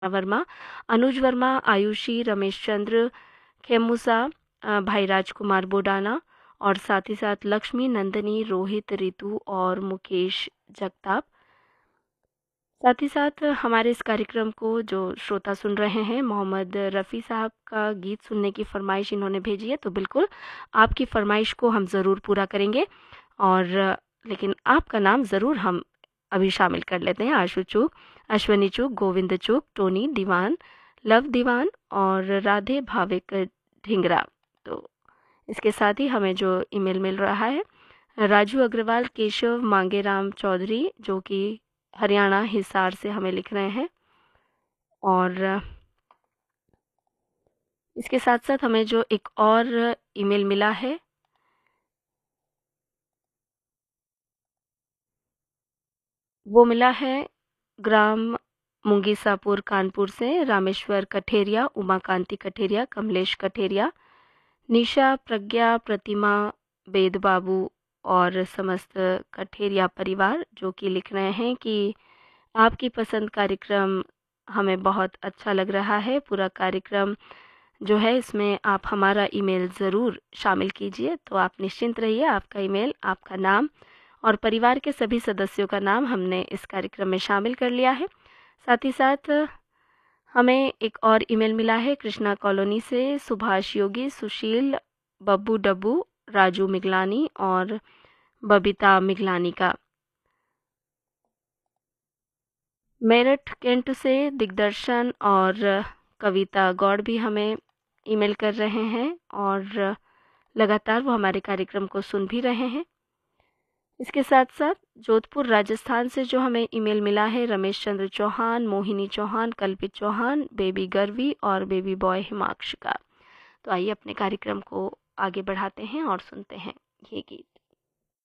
वर्मा, अनुज वर्मा, आयुषी, रमेश चंद्र खेमुसा, भाई राजकुमार बोडाना और साथ ही साथ लक्ष्मी, नंदनी, रोहित, रितु और मुकेश जगताप। साथ ही साथ हमारे इस कार्यक्रम को जो श्रोता सुन रहे हैं, मोहम्मद रफ़ी साहब का गीत सुनने की फ़रमाइश इन्होंने भेजी है, तो बिल्कुल आपकी फ़रमाइश को हम ज़रूर पूरा करेंगे। और लेकिन आपका नाम ज़रूर हम अभी शामिल कर लेते हैं। आशु चूक, अश्वनी चूक, गोविंद चूक, टोनी दीवान, लव दीवान और राधे भाविक ढिंगरा। तो इसके साथ ही हमें जो ईमेल मिल रहा है, राजू अग्रवाल, केशव मांगेराम चौधरी, जो कि हरियाणा हिसार से हमें लिख रहे हैं। और इसके साथ साथ हमें जो एक और ईमेल मिला है, वो मिला है ग्राम मुंगीसापुर कानपुर से रामेश्वर कठेरिया, उमाकांति कठेरिया, कमलेश कठेरिया, निशा, प्रज्ञा, प्रतिमा, वेद बाबू और समस्त कठेरिया परिवार, जो कि लिख रहे हैं कि आपकी पसंद कार्यक्रम हमें बहुत अच्छा लग रहा है। पूरा कार्यक्रम जो है इसमें आप हमारा ईमेल ज़रूर शामिल कीजिए। तो आप निश्चिंत रहिए, आपका ईमेल, आपका नाम और परिवार के सभी सदस्यों का नाम हमने इस कार्यक्रम में शामिल कर लिया है। साथ ही साथ हमें एक और ईमेल मिला है कृष्णा कॉलोनी से सुभाष योगी, सुशील, बब्बू डब्बू, राजू मिगलानी और बबीता मिगलानी का। मेरठ कैंट से दिग्दर्शन और कविता गौड़ भी हमें ईमेल कर रहे हैं और लगातार वो हमारे कार्यक्रम को सुन भी रहे हैं। इसके साथ साथ जोधपुर राजस्थान से जो हमें ईमेल मिला है, रमेश चंद्र चौहान, मोहिनी चौहान, कल्पित चौहान, बेबी गर्वी और बेबी बॉय हिमाक्ष का। तो आइए अपने कार्यक्रम को आगे बढ़ाते हैं और सुनते हैं ये गीत।